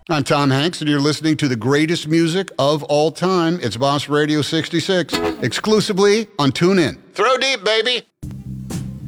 I'm Tom Hanks, and you're listening to the greatest music of all time. It's Boss Radio 66, exclusively on TuneIn. Throw deep, baby.